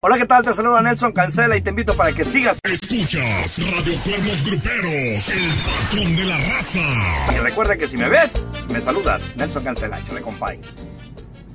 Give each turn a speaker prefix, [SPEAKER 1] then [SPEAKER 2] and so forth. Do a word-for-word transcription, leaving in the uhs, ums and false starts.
[SPEAKER 1] Hola, ¿qué tal? Te saluda Nelson Cancela y te invito para que sigas.
[SPEAKER 2] Escuchas Radio Cuernos Gruperos, el patrón de la raza.
[SPEAKER 1] Y recuerda que si me ves, me saludas. Nelson Cancela, yo le compay.